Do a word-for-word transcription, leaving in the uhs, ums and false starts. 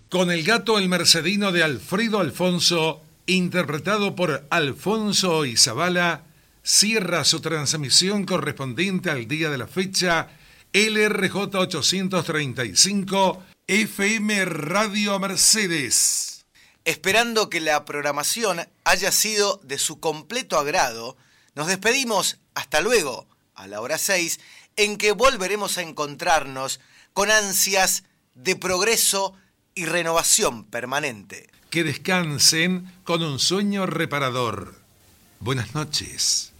Con el gato el mercedino de Alfredo Alfonso, interpretado por Alfonso Izabala, cierra su transmisión correspondiente al día de la fecha L R J ochocientos treinta y cinco F M Radio Mercedes. Esperando que la programación haya sido de su completo agrado, nos despedimos hasta luego, a la hora seis, en que volveremos a encontrarnos con ansias de progreso y renovación permanente. Que descansen con un sueño reparador. Buenas noches.